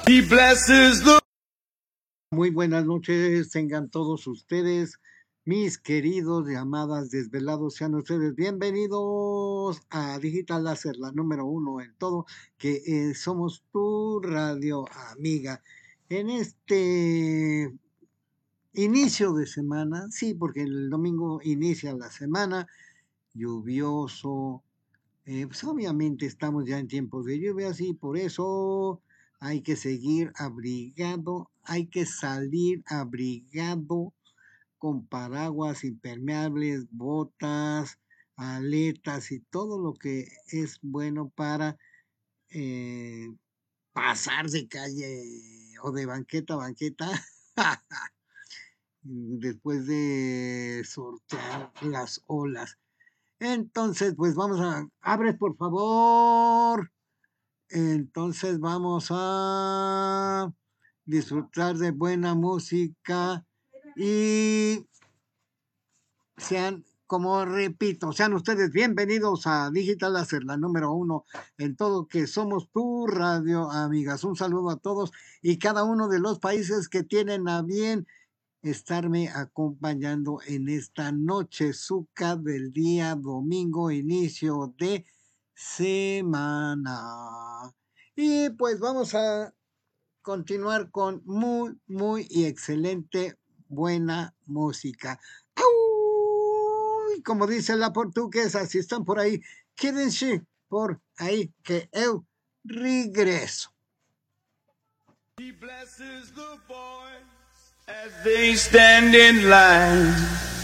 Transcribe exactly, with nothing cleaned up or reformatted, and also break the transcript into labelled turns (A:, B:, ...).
A: He blesses the...
B: Muy buenas noches, tengan todos ustedes, mis queridos y amadas desvelados, sean ustedes bienvenidos a Digital Láser, la número uno en todo, que eh, somos tu radio amiga. En este inicio de semana, sí, porque el domingo inicia la semana, lluvioso, eh, pues obviamente estamos ya en tiempos de lluvia, sí, por eso hay que seguir abrigado, hay que salir abrigado con paraguas impermeables, botas, aletas y todo lo que es bueno para eh, pasar de calle o de banqueta a banqueta después de sortear las olas. Entonces, pues vamos a... Abres, por favor. Entonces vamos a disfrutar de buena música y sean, como repito, sean ustedes bienvenidos a Digital Láser, la número uno en todo, que somos tu radio, amigas. Un saludo a todos y cada uno de los países que tienen a bien estarme acompañando en esta noche suca del día domingo, inicio de semana. Y pues vamos a continuar con muy, muy y excelente buena música. ¡Au! Como dice la portuguesa, si están por ahí, quédense por ahí que eu regreso.
A: He blesses the boys as they stand in line.